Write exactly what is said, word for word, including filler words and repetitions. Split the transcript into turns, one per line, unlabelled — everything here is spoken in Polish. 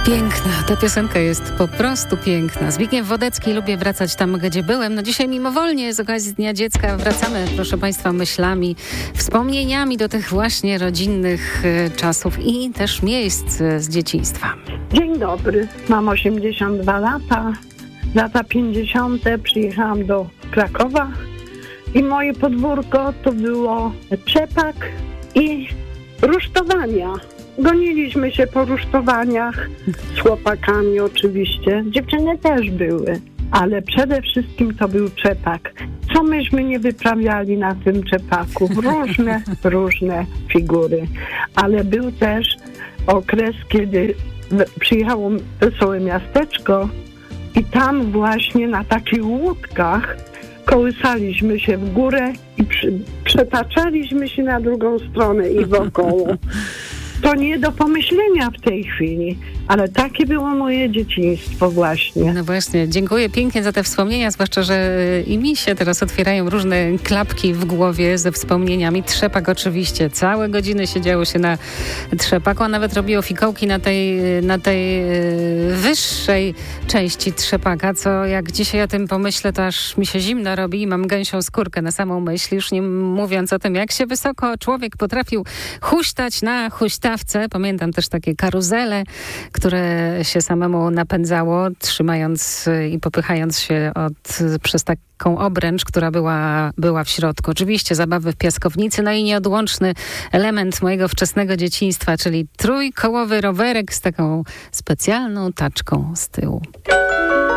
Piękna, ta piosenka jest po prostu piękna. Zbigniew Wodecki, lubię wracać tam, gdzie byłem. No dzisiaj mimowolnie z okazji Dnia Dziecka wracamy, proszę Państwa, myślami, wspomnieniami do tych właśnie rodzinnych y, czasów i też miejsc y, z dzieciństwa.
Dzień dobry, mam osiemdziesiąt dwa lata, lata pięćdziesiąte przyjechałam do Krakowa i moje podwórko to było trzepak i rusztowania. Goniliśmy się po rusztowaniach z chłopakami oczywiście. Dziewczyny też były, ale przede wszystkim to był trzepak. Co myśmy nie wyprawiali na tym trzepaku? Różne, różne figury. Ale był też okres, kiedy przyjechało Wesołe Miasteczko i tam właśnie na takich łódkach kołysaliśmy się w górę i przy, przetaczaliśmy się na drugą stronę i wokoło. To nie do pomyślenia w tej chwili, ale takie było moje dzieciństwo właśnie.
No właśnie, dziękuję pięknie za te wspomnienia, zwłaszcza, że i mi się teraz otwierają różne klapki w głowie ze wspomnieniami. Trzepak oczywiście, całe godziny siedziało się na trzepaku, a nawet robiło fikołki na tej, na tej wyższej części trzepaka, co jak dzisiaj o tym pomyślę, to aż mi się zimno robi i mam gęsią skórkę na samą myśl, już nie mówiąc o tym, jak się wysoko człowiek potrafił huśtać na huśtawce. Pamiętam też takie karuzele, które się samemu napędzało, trzymając i popychając się od, przez taką obręcz, która była, była w środku. Oczywiście zabawy w piaskownicy, no i nieodłączny element mojego wczesnego dzieciństwa, czyli trójkołowy rowerek z taką specjalną taczką z tyłu.